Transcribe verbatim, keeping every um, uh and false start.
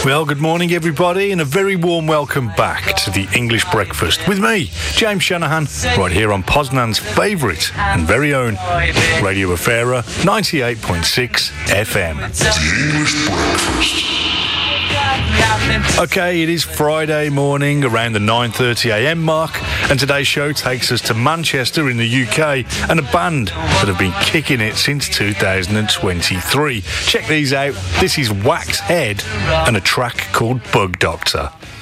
Well, good morning, everybody, and a very warm welcome back to the English Breakfast with me, James Shanahan, right here on Poznan's favourite and very own Radio Afera ninety-eight point six F M. The English Breakfast. Okay, it is Friday morning around the nine thirty a m mark, and today's show takes us to Manchester in the U K and a band that have been kicking it since two thousand twenty-three. Check these out. This is Wax Head and a track called Bug Doctor.